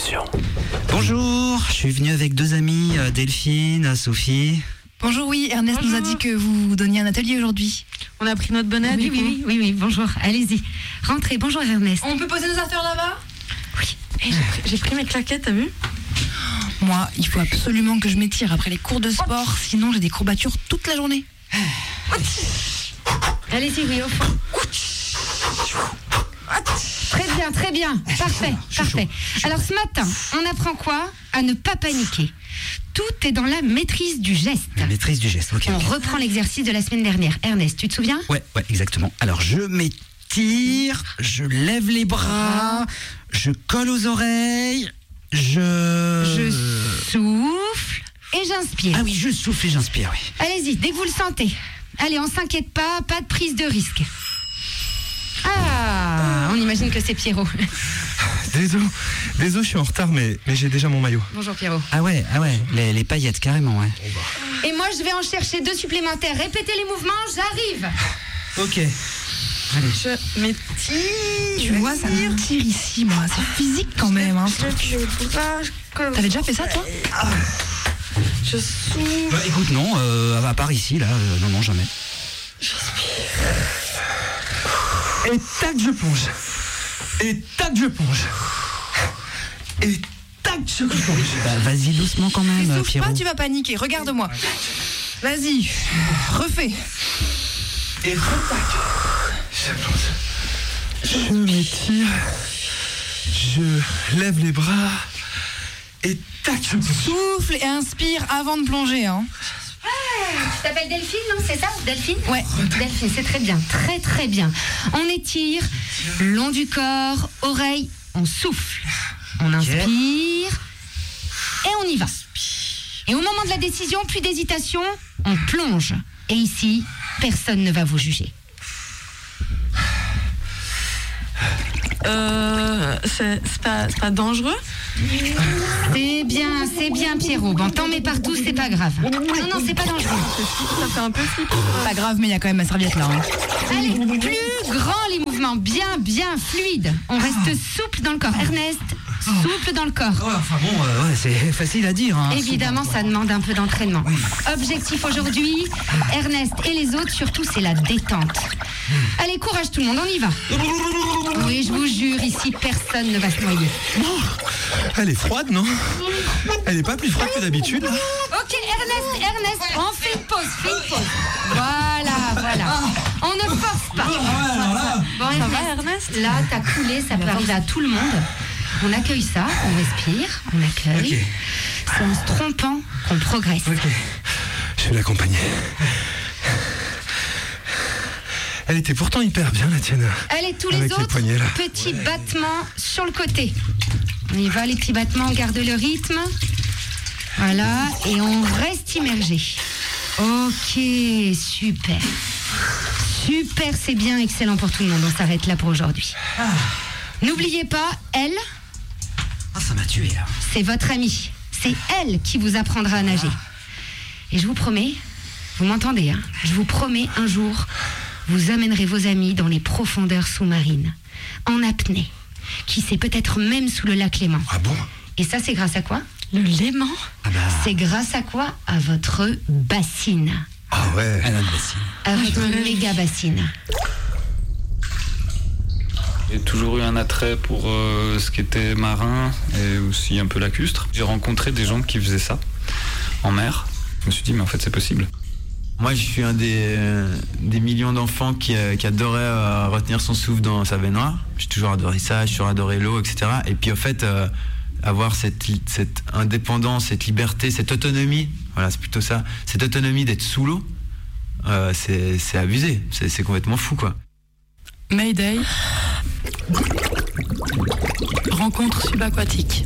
Attention. Bonjour, je suis venu avec 2 amis, Delphine, Sophie. Bonjour, oui, Ernest nous a dit que vous donniez un atelier aujourd'hui. On a pris notre bonnet, Oui, bonjour, allez-y. Rentrez, bonjour Ernest. On peut poser nos affaires là-bas ? Oui. J'ai pris mes claquettes, t'as vu ? Moi, il faut absolument que je m'étire après les cours de sport, sinon j'ai des courbatures toute la journée. Allez-y, oui, au fond. Très bien, parfait. Alors ce matin, on apprend quoi ? À ne pas paniquer. Tout est dans la maîtrise du geste. La maîtrise du geste, ok. On reprend l'exercice de la semaine dernière. Ernest, tu te souviens ? Ouais, exactement. Alors je m'étire, je lève les bras, je colle aux oreilles, je souffle et j'inspire. Ah oui, je souffle et j'inspire, oui. Allez-y, dès que vous le sentez. Allez, on s'inquiète pas de prise de risque. Ah, on imagine que c'est Pierrot. Désolé, je suis en retard, mais j'ai déjà mon maillot. Bonjour Pierrot. Ah ouais, les paillettes, carrément, ouais. Et moi, je vais en chercher 2 supplémentaires. Répétez les mouvements, j'arrive. Ok. Allez. Je m'étire. Tu vois, ça me tire ici, moi. C'est physique quand même. Hein. T'avais déjà fait ça, toi ? Je souffle. Bah écoute, non, à part ici, là, non, jamais. Et tac, je plonge. Et tac, je plonge. Et tac, je plonge. Bah, vas-y doucement quand même, Souffle Pierrot. pas, tu vas paniquer. Regarde-moi. Vas-y, refais. Et retac. Je plonge. Je m'étire. Je lève les bras. Et tac, je plonge. Souffle et inspire avant de plonger. Hein. Tu t'appelles Delphine, non ? C'est ça, Delphine ? Ouais. Delphine, c'est très bien, très bien. On étire, long du corps, oreille, on souffle. On inspire et on y va. Et au moment de la décision, plus d'hésitation, on plonge. Et ici, personne ne va vous juger. C'est pas dangereux ? C'est bien Pierrot. Bon, t'en mets partout, c'est pas grave. Non, c'est pas dangereux. Ça fait un peu flipper. Pas grave, mais il y a quand même ma serviette là. Hein. Allez, plus grand les mouvements, bien fluide. On reste souple dans le corps. Ernest, souple dans le corps. Ouais, enfin bon, ouais, c'est facile à dire. Hein. Évidemment, ça demande un peu d'entraînement. Objectif aujourd'hui, Ernest et les autres, surtout, c'est la détente. Allez, courage tout le monde, on y va. Oui, je vous jure, ici, personne ne va se noyer. Elle est froide, non ? Elle est pas plus froide que d'habitude ? Ok, Ernest, on fait une pause. Voilà. On ne force pas. Bon, Ça va, Ernest ? là, t'as coulé, ça peut arriver à tout le monde. On accueille ça, on respire, on accueille. Ok. C'est en se trompant qu'on progresse. Ok. Je vais l'accompagner. Elle était pourtant hyper bien, la tienne. Allez, tous les Avec les autres, poignets, là. petits battements sur le côté. On y va, les petits battements, on garde le rythme. Voilà, et on reste immergé. Ok, super. Super, c'est bien, excellent pour tout le monde. On s'arrête là pour aujourd'hui. N'oubliez pas, elle, Ah, ça m'a tué, là. c'est votre amie. C'est elle qui vous apprendra à nager. Et je vous promets, vous m'entendez, hein ? Je vous promets, un jour, vous amènerez vos amis dans les profondeurs sous-marines, en apnée. Qui sait, peut-être même sous le lac Léman. Ah bon ? Et ça, c'est grâce à quoi ? Le Léman ? Ah bah... C'est grâce à quoi ? À votre bassine. Ah ouais. Elle a une bassine. À votre méga bassine. J'ai toujours eu un attrait pour ce qui était marin et aussi un peu lacustre. J'ai rencontré des gens qui faisaient ça en mer. Je me suis dit, mais en fait, c'est possible. Moi, je suis un des millions d'enfants qui adorait retenir son souffle dans sa baignoire. J'ai toujours adoré ça, j'ai toujours adoré l'eau, etc. Et puis, en fait, avoir cette indépendance, cette liberté, cette autonomie, voilà, c'est plutôt ça, cette autonomie d'être sous l'eau, c'est abusé, c'est complètement fou, quoi. Mayday. Rencontre subaquatique.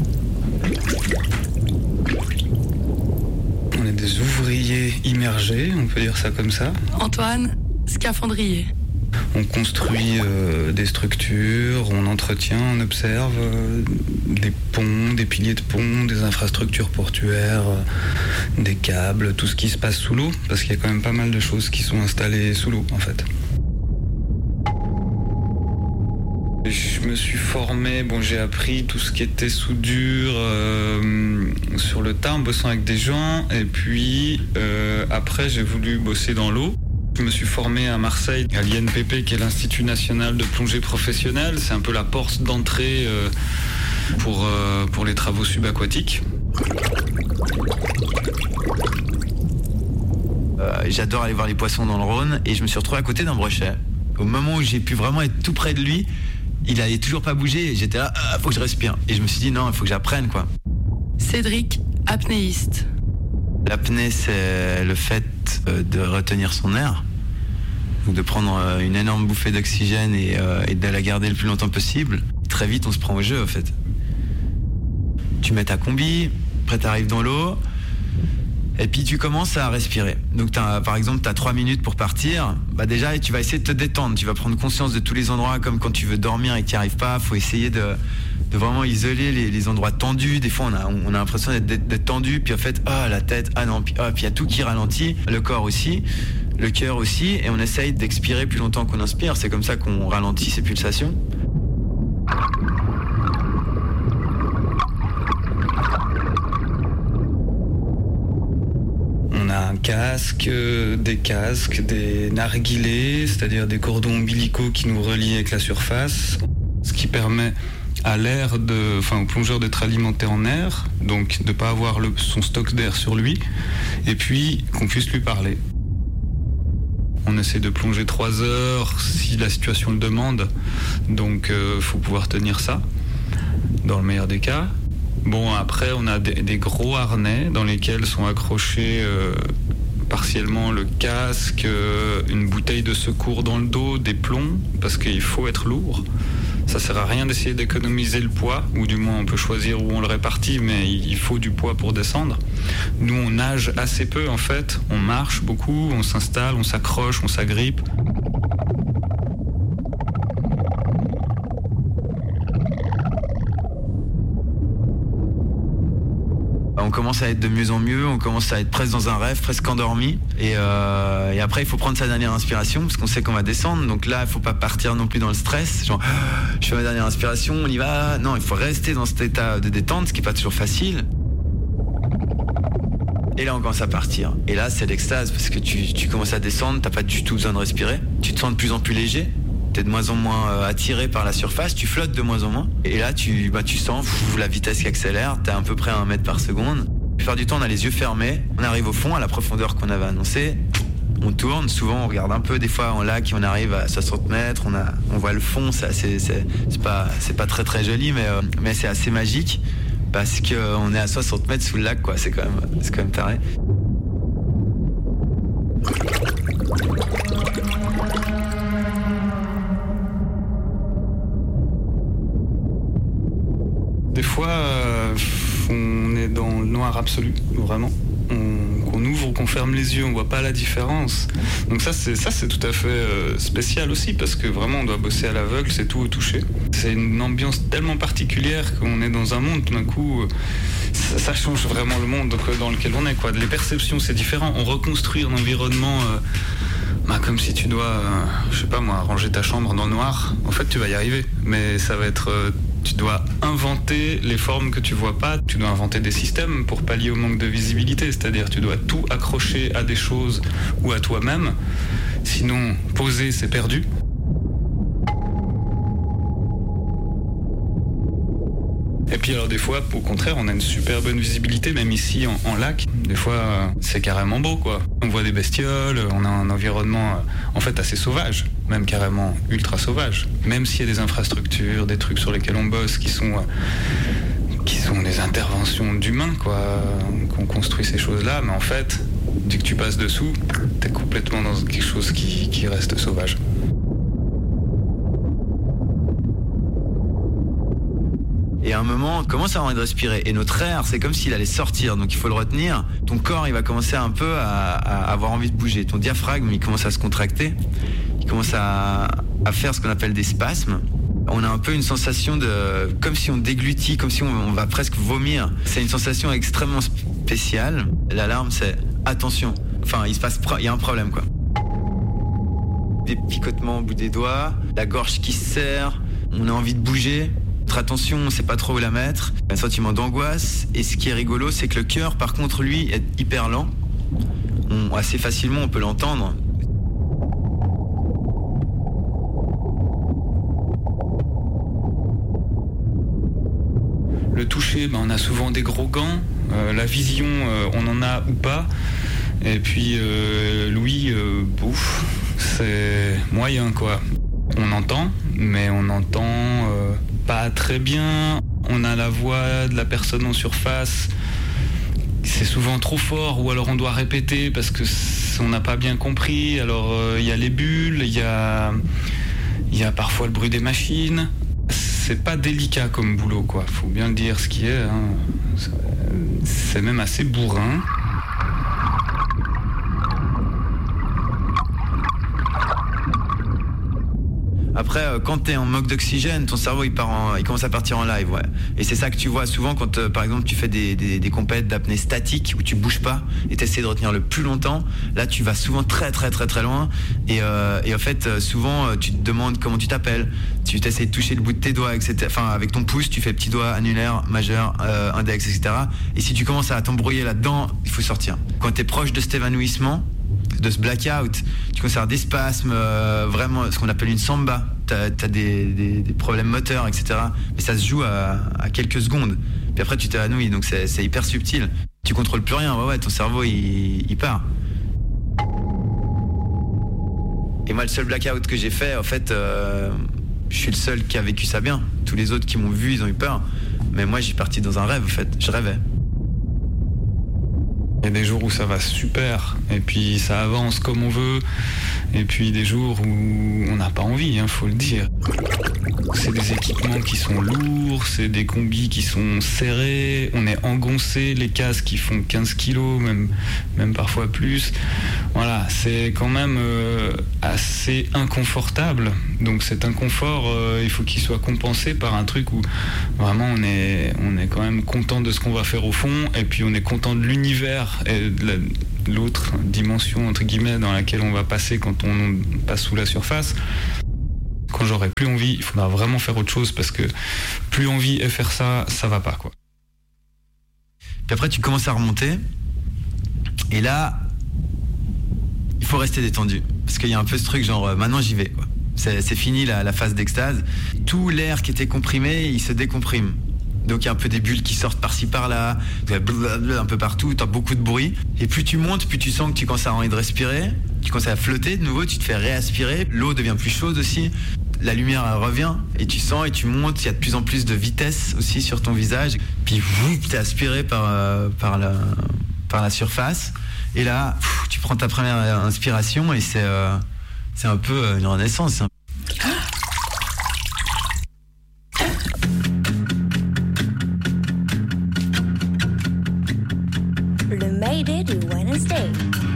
On est des ouvriers immergés, on peut dire ça comme ça. Antoine, scaphandrier. On construit des structures, on entretient, on observe des ponts, des piliers de ponts, des infrastructures portuaires, des câbles, tout ce qui se passe sous l'eau, parce qu'il y a quand même pas mal de choses qui sont installées sous l'eau en fait. Je me suis formé, j'ai appris tout ce qui était soudure sur le tas en bossant avec des gens. Et puis après, j'ai voulu bosser dans l'eau. Je me suis formé à Marseille, à l'INPP, qui est l'Institut National de Plongée Professionnelle. C'est un peu la porte d'entrée pour les travaux subaquatiques. J'adore aller voir les poissons dans le Rhône et je me suis retrouvé à côté d'un brochet. Au moment où j'ai pu vraiment être tout près de lui, il allait toujours pas bouger et j'étais là, faut que je respire. Et je me suis dit non, il faut que j'apprenne quoi. Cédric, apnéiste. L'apnée, c'est le fait de retenir son air, donc de prendre une énorme bouffée d'oxygène et de la garder le plus longtemps possible. Très vite, on se prend au jeu en fait. Tu mets ta combi, après t'arrives dans l'eau. Et puis tu commences à respirer. Donc par exemple, tu as 3 minutes pour partir. Déjà, tu vas essayer de te détendre. Tu vas prendre conscience de tous les endroits, comme quand tu veux dormir et que tu n'y arrives pas. Il faut essayer de vraiment isoler les endroits tendus. Des fois, on a l'impression d'être tendu. Puis en fait, la tête, non. Puis il y a tout qui ralentit. Le corps aussi, le cœur aussi. Et on essaye d'expirer plus longtemps qu'on inspire. C'est comme ça qu'on ralentit ses pulsations. Un casque, des casques, des narguilés, c'est-à-dire des cordons ombilicaux qui nous relient avec la surface, ce qui permet à l'air au plongeur d'être alimenté en air, donc de ne pas avoir son stock d'air sur lui, et puis qu'on puisse lui parler. On essaie de plonger 3 heures si la situation le demande, donc faut pouvoir tenir ça, dans le meilleur des cas. Après, on a des gros harnais dans lesquels sont accrochés partiellement le casque, une bouteille de secours dans le dos, des plombs, parce qu'il faut être lourd. Ça sert à rien d'essayer d'économiser le poids, ou du moins on peut choisir où on le répartit, mais il faut du poids pour descendre. Nous, on nage assez peu en fait, on marche beaucoup, on s'installe, on s'accroche, on s'agrippe. On commence à être de mieux en mieux, on commence à être presque dans un rêve, presque endormi. Et après, il faut prendre sa dernière inspiration, parce qu'on sait qu'on va descendre. Donc là, il ne faut pas partir non plus dans le stress. Genre, je fais ma dernière inspiration, on y va. Non, il faut rester dans cet état de détente, ce qui n'est pas toujours facile. Et là, on commence à partir. Et là, c'est l'extase, parce que tu commences à descendre, tu n'as pas du tout besoin de respirer. Tu te sens de plus en plus léger. T'es de moins en moins attiré par la surface, tu flottes de moins en moins. Et là, tu sens la vitesse qui accélère, t'es à peu près à 1 mètre par seconde. La plupart du temps, on a les yeux fermés, on arrive au fond, à la profondeur qu'on avait annoncée. On tourne, souvent on regarde un peu, des fois en lac, on arrive à 60 mètres, on voit le fond, c'est pas très très joli, mais c'est assez magique, parce qu'on est à 60 mètres sous le lac, quoi. C'est quand même taré. Des fois, on est dans le noir absolu, vraiment. Qu'on ouvre ou qu'on ferme les yeux, on voit pas la différence. Donc ça c'est tout à fait spécial aussi, parce que vraiment on doit bosser à l'aveugle, c'est tout au toucher. C'est une ambiance tellement particulière qu'on est dans un monde, tout d'un coup, ça change vraiment le monde dans lequel on est, quoi. Les perceptions, c'est différent. On reconstruit un environnement comme si tu dois, ranger ta chambre dans le noir. En fait, tu vas y arriver, mais ça va être... tu dois inventer les formes que tu vois pas, tu dois inventer des systèmes pour pallier au manque de visibilité, c'est-à-dire tu dois tout accrocher à des choses ou à toi-même, sinon poser c'est perdu. Et puis alors des fois, au contraire, on a une super bonne visibilité, même ici en lac. Des fois, c'est carrément beau, quoi. On voit des bestioles, on a un environnement en fait assez sauvage, même carrément ultra sauvage. Même s'il y a des infrastructures, des trucs sur lesquels on bosse qui sont des interventions d'humains, quoi, qu'on construit ces choses-là, mais en fait, dès que tu passes dessous, t'es complètement dans quelque chose qui reste sauvage. Et à un moment, on commence à avoir envie de respirer. Et notre air, c'est comme s'il allait sortir. Donc il faut le retenir. Ton corps, il va commencer un peu à avoir envie de bouger. Ton diaphragme, il commence à se contracter. Il commence à faire ce qu'on appelle des spasmes. On a un peu une sensation comme si on déglutit, comme si on va presque vomir. C'est une sensation extrêmement spéciale. L'alarme, c'est attention. Enfin, il y a un problème, quoi. Des picotements au bout des doigts, la gorge qui se serre. On a envie de bouger. Notre attention, on sait pas trop où la mettre. Un sentiment d'angoisse. Et ce qui est rigolo, c'est que le cœur, par contre, lui, est hyper lent. Assez facilement, on peut l'entendre. Le toucher, on a souvent des gros gants. La vision, on en a ou pas. Et puis l'ouïe, c'est moyen quoi. On entend, mais on n'entend pas très bien. On a la voix de la personne en surface. C'est souvent trop fort, ou alors on doit répéter parce que on n'a pas bien compris. Alors il y a les bulles, il y a parfois le bruit des machines. C'est pas délicat comme boulot, quoi. Faut bien le dire ce qui est. Hein. C'est même assez bourrin. Après, quand t'es en manque d'oxygène, ton cerveau il commence à partir en live, ouais. Et c'est ça que tu vois souvent quand, par exemple, tu fais des compètes d'apnée statique où tu bouges pas et t'essaies de retenir le plus longtemps. Là, tu vas souvent très très très très loin. Et en fait, souvent, tu te demandes comment tu t'appelles. Tu t'essaies de toucher le bout de tes doigts, etc. Enfin, avec ton pouce, tu fais petit doigt, annulaire, majeur, index, etc. Et si tu commences à t'embrouiller là-dedans, il faut sortir. Quand t'es proche de cet évanouissement, de ce blackout, tu commences à avoir des spasmes, vraiment ce qu'on appelle une samba. T'as des problèmes moteurs, etc. Mais ça se joue à quelques secondes. Puis après tu t'évanouis, donc c'est hyper subtil. Tu contrôles plus rien, ouais, ton cerveau il part. Et moi le seul blackout que j'ai fait, en fait, je suis le seul qui a vécu ça bien. Tous les autres qui m'ont vu, ils ont eu peur. Mais moi j'ai parti dans un rêve, en fait, je rêvais. Il y a des jours où ça va super, et puis ça avance comme on veut, et puis des jours où on n'a pas envie, faut le dire. C'est des équipements qui sont lourds, c'est des combis qui sont serrés, on est engoncé, les casques qui font 15 kilos, même parfois plus. Voilà, c'est quand même assez inconfortable. Donc cet inconfort, il faut qu'il soit compensé par un truc où vraiment on est quand même content de ce qu'on va faire au fond, et puis on est content de l'univers et de l'autre dimension entre guillemets dans laquelle on va passer quand on passe sous la surface. Quand j'aurai plus envie, il faudra vraiment faire autre chose, parce que plus envie et faire ça va pas, quoi. Puis après tu commences à remonter, et là il faut rester détendu, parce qu'il y a un peu ce truc genre maintenant j'y vais, quoi. C'est fini la phase d'extase. Tout l'air qui était comprimé, il se décomprime. Donc il y a un peu des bulles qui sortent par-ci par-là, un peu partout, t'as beaucoup de bruit. Et plus tu montes, plus tu sens que tu commences à avoir envie de respirer, tu commences à flotter de nouveau, tu te fais réaspirer, l'eau devient plus chaude aussi, la lumière elle revient, et tu sens et tu montes, il y a de plus en plus de vitesse aussi sur ton visage, puis t'es aspiré par la surface, et là tu prends ta première inspiration, et c'est un peu une renaissance. Le Mayday du Wednesday.